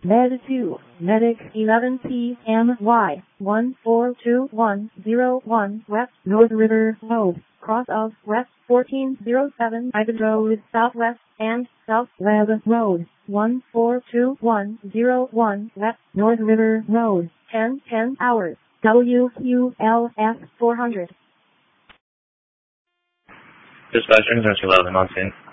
Med 2, Medic 11 PMY, 142101 West North River Road, cross of West 1407 Ivan Road Southwest and South Web Road, 142101 West North River Road, 10 hours, WQLS 400. Dispatcher, Central 11 on scene.